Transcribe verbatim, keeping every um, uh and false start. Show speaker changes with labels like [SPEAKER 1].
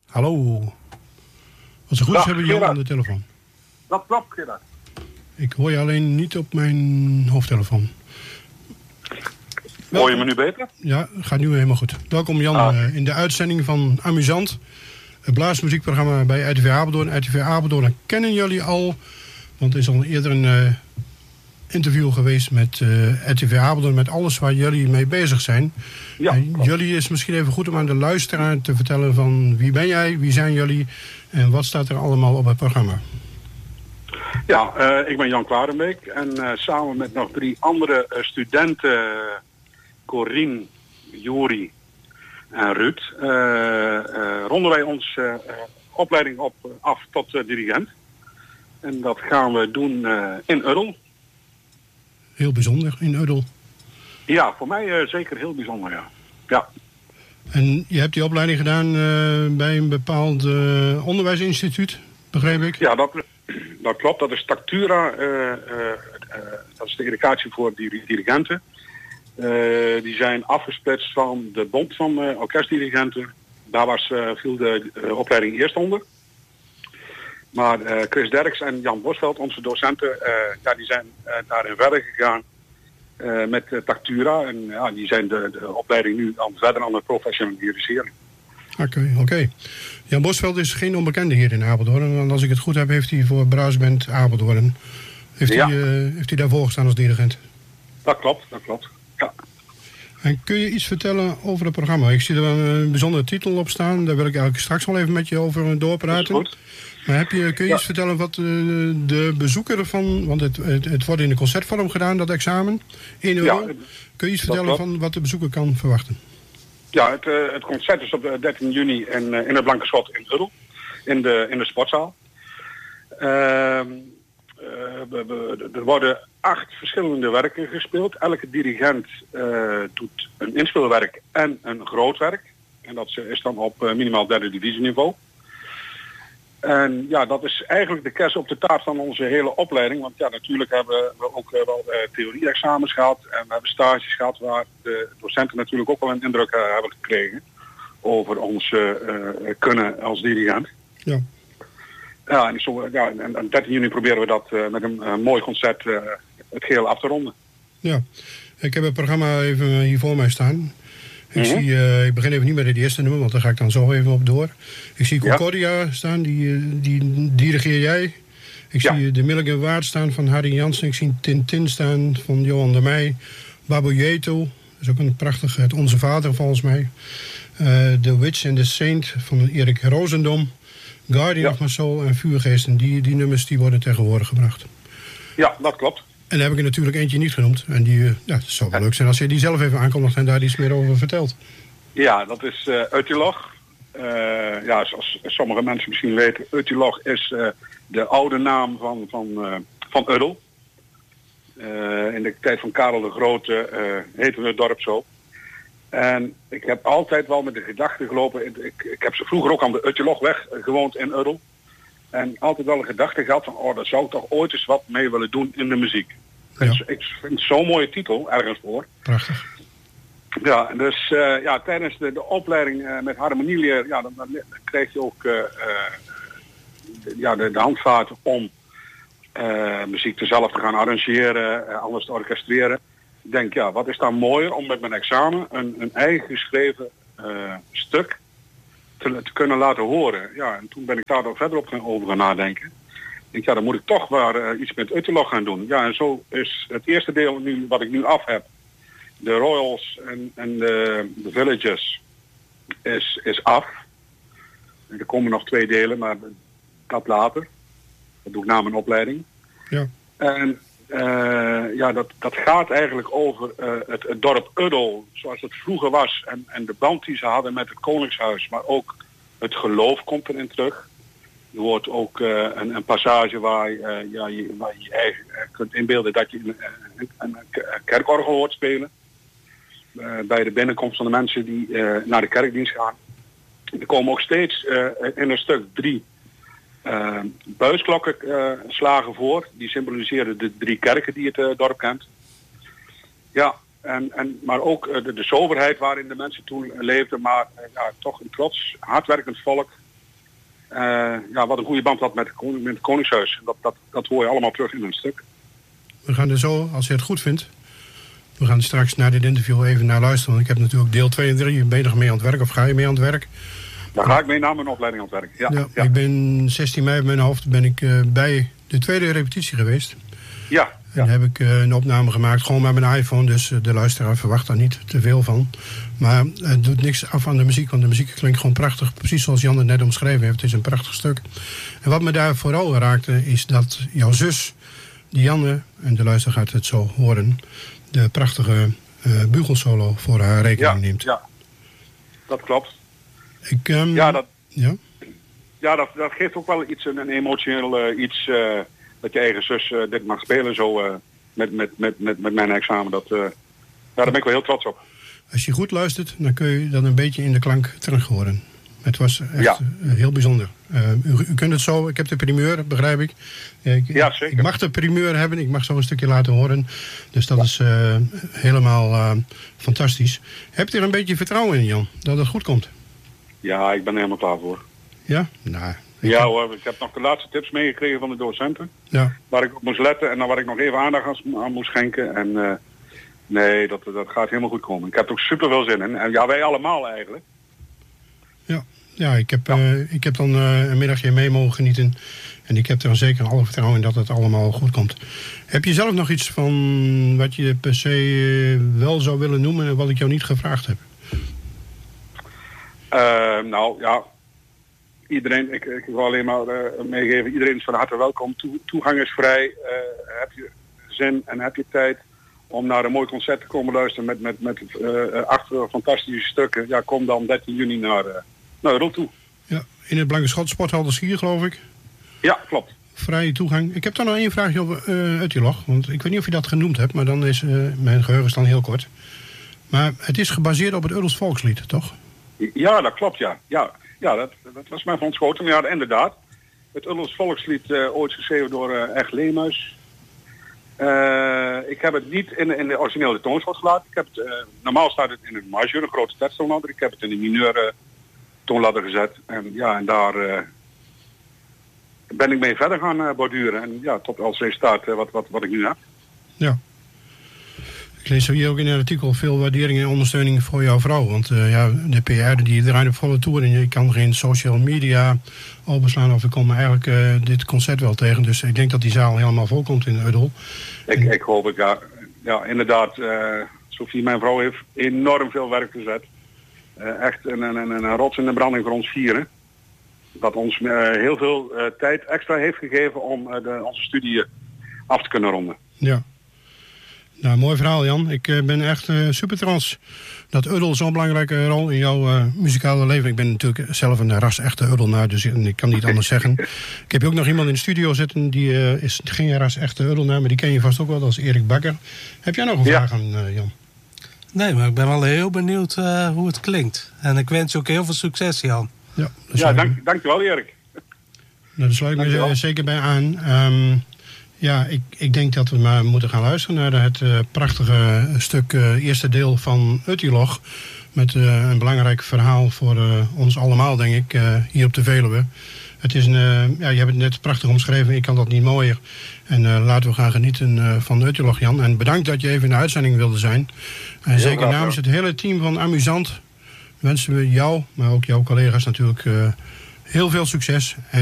[SPEAKER 1] Hallo. Als het goed is, hebben we Jan aan de telefoon.
[SPEAKER 2] Dat klopt, Gerard.
[SPEAKER 1] Ik hoor je alleen niet op mijn hoofdtelefoon.
[SPEAKER 2] Hoor je me nu beter?
[SPEAKER 1] Ja, gaat nu helemaal goed. Welkom Jan ah. uh, in de uitzending van Amusant. Het blaasmuziekprogramma bij R T V Apeldoorn. R T V Apeldoorn kennen jullie al. Want er is al eerder een uh, interview geweest met uh, R T V Apeldoorn. Met alles waar jullie mee bezig zijn.
[SPEAKER 2] Ja,
[SPEAKER 1] uh, jullie is misschien even goed om aan de luisteraar te vertellen van wie ben jij, wie zijn jullie en wat staat er allemaal op het programma.
[SPEAKER 2] Ja, uh, ik ben Jan Klarenbeek en uh, samen met nog drie andere uh, studenten, uh, Corien, Juri en Ruud, uh, uh, ronden wij ons uh, uh, opleiding op, uh, af tot uh, dirigent. En dat gaan we doen uh, in Uddel.
[SPEAKER 1] Heel bijzonder, in Uddel.
[SPEAKER 2] Ja, voor mij uh, zeker heel bijzonder, ja. ja.
[SPEAKER 1] En je hebt die opleiding gedaan uh, bij een bepaald uh, onderwijsinstituut, begreep ik?
[SPEAKER 2] Ja, dat, dat klopt. Dat is Tactura. Uh, uh, uh, dat is de educatie voor dirigenten. Uh, die zijn afgesplitst van de Bond van uh, Orkestdirigenten. Daar was, uh, viel de uh, opleiding eerst onder. Maar uh, Chris Derks en Jan Bosveld, onze docenten, uh, ja, die zijn uh, daarin verder gegaan uh, met uh, Tactura. En ja, die zijn de, de opleiding nu aan verder aan het professionaliseren.
[SPEAKER 1] Oké, okay, oké. Okay. Jan Bosveld is geen onbekende hier in Apeldoorn. Want als ik het goed heb, heeft hij voor Brassband Apeldoorn. Heeft, ja. hij, uh, heeft hij daarvoor gestaan als dirigent?
[SPEAKER 2] Dat klopt, dat klopt. Ja.
[SPEAKER 1] En kun je iets vertellen over het programma? Ik zie er wel een bijzondere titel op staan. Daar wil ik eigenlijk straks wel even met je over doorpraten.
[SPEAKER 2] Dat is goed.
[SPEAKER 1] Maar heb je, kun je ja. iets vertellen wat uh, de bezoeker van... Want het, het, het wordt in de concertvorm gedaan, dat examen. één euro. Ja, kun je iets vertellen van wat de bezoeker kan verwachten?
[SPEAKER 2] Ja, het, uh, het concert is op de dertien juni in, uh, in het Blanke Schot in Uddel. In de, in de sportzaal. Uh, uh, we, we, er worden acht verschillende werken gespeeld. Elke dirigent uh, doet een inspeelwerk en een grootwerk. En dat is dan op uh, minimaal derde divisieniveau. En ja, dat is eigenlijk de kers op de taart van onze hele opleiding. Want ja, natuurlijk hebben we ook uh, wel uh, theorie-examens gehad. En we hebben stages gehad waar de docenten natuurlijk ook wel een indruk uh, hebben gekregen over ons uh, uh, kunnen als dirigent.
[SPEAKER 1] Ja.
[SPEAKER 2] Ja, en, zo, ja, en, en dertien juni proberen we dat uh, met een uh, mooi concert uh, het geheel af te ronden.
[SPEAKER 1] Ja, ik heb het programma even hier voor mij staan. Ik, mm-hmm. zie, uh, ik begin even niet met het eerste nummer, want daar ga ik dan zo even op door. Ik zie Concordia ja. staan, die, die dirigeer jij. Ik ja. zie de Milligan Waard staan van Harry Jansen. Ik zie Tintin staan van Johan de Meij. Baboyeto, dat is ook een prachtig, het Onze Vader volgens mij. Uh, The Witch and the Saint van Erik Roosendom. Guardian ja. of My Soul en Vuurgeesten. Die, die nummers die worden tegenwoordig gebracht.
[SPEAKER 2] Ja, dat klopt.
[SPEAKER 1] En daar heb ik er natuurlijk eentje niet genoemd. En die, ja, het zou wel leuk zijn als je die zelf even aankondigt en daar iets meer over vertelt.
[SPEAKER 2] Ja, dat is uh, Uttilog. Uh, ja, zoals sommige mensen misschien weten, Uttilog is uh, de oude naam van, van, uh, van Uddel. Uh, in de tijd van Karel de Grote uh, heette het dorp zo. En ik heb altijd wel met de gedachte gelopen, ik, ik heb ze vroeger ook aan de Uttilogweg gewoond in Uddel. En altijd wel een gedachte gehad van, oh, daar zou ik toch ooit eens wat mee willen doen in de muziek. Ja. Dus ik vind het zo'n mooie titel, ergens voor.
[SPEAKER 1] Prachtig.
[SPEAKER 2] Ja, dus uh, ja, tijdens de, de opleiding uh, met harmonieleer, ja, dan, dan kreeg je ook uh, uh, de, ja, de, de handvaten om uh, muziek te zelf te gaan arrangeren, uh, alles te orchestreren. Ik denk, ja, wat is dan mooier om met mijn examen een, een eigen geschreven uh, stuk te, te kunnen laten horen. Ja, en toen ben ik daar dan verder op gaan, over gaan nadenken. Ik denk, ja, dan moet ik toch maar uh, iets met Uttilog gaan doen. Ja, en zo is het eerste deel nu, wat ik nu af heb, de Royals en, en de, de Villages, is, is af. En er komen nog twee delen, maar dat later. Dat doe ik na mijn opleiding.
[SPEAKER 1] Ja.
[SPEAKER 2] En uh, ja, dat, dat gaat eigenlijk over uh, het, het dorp Uddel, zoals het vroeger was. En, en de band die ze hadden met het Koningshuis. Maar ook het geloof komt erin terug. Er wordt ook uh, een, een passage waar, uh, ja, je, waar je eigen uh, kunt inbeelden dat je een, een, een, een kerkorgel hoort spelen. Uh, bij de binnenkomst van de mensen die uh, naar de kerkdienst gaan. Er komen ook steeds uh, in een stuk drie uh, buisklokken uh, slagen voor. Die symboliseren de drie kerken die het uh, dorp kent. Ja, en, en, maar ook uh, de, de soberheid waarin de mensen toen leefden. Maar uh, ja, toch een trots, hardwerkend volk. Uh, ja, wat een goede band had met, met het Koningshuis. Dat, dat, dat hoor je allemaal terug in een stuk.
[SPEAKER 1] We gaan er zo, als je het goed vindt... We gaan straks na dit interview even naar luisteren. Want ik heb natuurlijk deel twee en drie. Ben je nog mee aan het werk of ga je mee aan het werk?
[SPEAKER 2] Daar ga ik mee na mijn opleiding aan het werk. Ja,
[SPEAKER 1] ja,
[SPEAKER 2] ja.
[SPEAKER 1] Ik ben zestien mei in mijn hoofd ben ik uh, bij de tweede repetitie geweest.
[SPEAKER 2] Ja.
[SPEAKER 1] En
[SPEAKER 2] ja.
[SPEAKER 1] heb ik uh, een opname gemaakt, gewoon met mijn iPhone. Dus uh, de luisteraar verwacht daar niet te veel van. Maar het doet niks af aan de muziek, want de muziek klinkt gewoon prachtig. Precies zoals Jan het net omschreven heeft. Het is een prachtig stuk. En wat me daar vooral raakte, is dat jouw zus, Dianne, en de luisteraar gaat het zo horen, de prachtige uh, bugelsolo voor haar rekening
[SPEAKER 2] ja,
[SPEAKER 1] neemt.
[SPEAKER 2] Ja, dat klopt.
[SPEAKER 1] Ik, um,
[SPEAKER 2] ja, dat,
[SPEAKER 1] ja?
[SPEAKER 2] ja dat, dat geeft ook wel iets, een, een emotioneel uh, iets... Uh, dat je eigen zus uh, dit mag spelen zo uh, met, met, met, met, met mijn examen. Dat, uh, ja, daar ben ik wel heel trots op.
[SPEAKER 1] Als je goed luistert, dan kun je dat een beetje in de klank terug horen. Het was echt
[SPEAKER 2] ja.
[SPEAKER 1] uh, heel bijzonder. Uh, u, u kunt het zo, ik heb de primeur, begrijp ik. Ik,
[SPEAKER 2] ja, zeker.
[SPEAKER 1] Ik mag de primeur hebben, ik mag zo een stukje laten horen. Dus dat ja. is uh, helemaal uh, fantastisch. Heb je er een beetje vertrouwen in, Jan, dat het goed komt?
[SPEAKER 2] Ja, ik ben er helemaal klaar voor.
[SPEAKER 1] Ja? Nou...
[SPEAKER 2] Ja hoor, ik heb nog de laatste tips meegekregen van de docenten.
[SPEAKER 1] Ja. Waar
[SPEAKER 2] ik op moest letten en dan waar ik nog even aandacht aan, aan moest schenken. En uh, nee, dat, dat gaat helemaal goed komen. Ik heb er ook super veel zin in. En ja, wij allemaal eigenlijk.
[SPEAKER 1] Ja, ja, ik, heb, ja. Uh, ik heb dan uh, een middagje mee mogen genieten. En ik heb er zeker alle vertrouwen in dat het allemaal goed komt. Heb je zelf nog iets van wat je per se wel zou willen noemen en wat ik jou niet gevraagd heb?
[SPEAKER 2] Uh, nou ja... Iedereen, ik, ik wil alleen maar uh, meegeven, iedereen is van harte welkom. To, toegang is vrij. Uh, heb je zin en heb je tijd om naar een mooi concert te komen luisteren met, met, met uh, acht fantastische stukken. Ja, kom dan dertien juni naar, uh, naar de Rol toe.
[SPEAKER 1] Ja, in het Blanke Schot Sporthal de Schier, geloof ik.
[SPEAKER 2] Ja, klopt.
[SPEAKER 1] Vrije toegang. Ik heb daar nog één vraagje over uh, Uttilog. Want ik weet niet of je dat genoemd hebt, maar dan is uh, mijn geheugen is dan heel kort. Maar het is gebaseerd op het Uddels volkslied, toch?
[SPEAKER 2] Ja, dat klopt, ja. Ja. Ja, dat, dat was mij van ontschoten. Maar ja, inderdaad. Het Uddels volkslied uh, ooit geschreven door uh, Eg Leemuis. Uh, ik heb het niet in, in de originele toonsoort gelaten. Ik heb het, uh, normaal staat het in een majeur, een grote teksttoonladder. Ik heb het in de mineur uh, toonladder gezet. En ja, en daar uh, ben ik mee verder gaan uh, borduren. En ja, tot als resultaat uh, wat, wat, wat ik nu heb.
[SPEAKER 1] Ja. Ik lees hier ook in het artikel veel waardering en ondersteuning voor jouw vrouw. Want uh, ja, de P R die draait op volle toer en je kan geen social media openslaan. Of ik kom eigenlijk uh, dit concert wel tegen. Dus ik denk dat die zaal helemaal vol komt in Uddel.
[SPEAKER 2] Ik, ik hoop het, ja. Ja, inderdaad. Uh, Sophie, mijn vrouw, heeft enorm veel werk gezet. Uh, echt een, een, een, een rots in de branding voor ons vieren. Dat ons uh, heel veel uh, tijd extra heeft gegeven om uh, de, onze studie af te kunnen ronden.
[SPEAKER 1] Ja. Nou, mooi verhaal, Jan. Ik uh, ben echt uh, super trots dat Uddel zo'n belangrijke rol in jouw uh, muzikale leven. Ik ben natuurlijk zelf een ras-echte Uddelnaar, dus ik kan niet anders zeggen. Ik heb ook nog iemand in de studio zitten, die uh, is geen ras-echte Uddelnaar, maar die ken je vast ook wel, dat is Erik Bakker. Heb jij nog een
[SPEAKER 2] ja.
[SPEAKER 1] vraag aan uh, Jan?
[SPEAKER 3] Nee, maar ik ben wel heel benieuwd uh, hoe het klinkt. En ik wens je ook heel veel succes, Jan.
[SPEAKER 1] Ja,
[SPEAKER 2] ja dank, dankjewel, Erik.
[SPEAKER 1] Nou, daar sluit ik me zeker bij aan. Um, Ja, ik, ik denk dat we maar moeten gaan luisteren naar het uh, prachtige stuk uh, eerste deel van Uttilog. Met uh, een belangrijk verhaal voor uh, ons allemaal, denk ik, uh, hier op de Veluwe. Het is een, uh, ja, je hebt het net prachtig omschreven, ik kan dat niet mooier. En uh, laten we gaan genieten uh, van Uttilog, Jan. En bedankt dat je even in de uitzending wilde zijn. En Heel zeker graag, namens ja. het hele team van Amusant wensen we jou, maar ook jouw collega's natuurlijk, uh, heel veel succes. En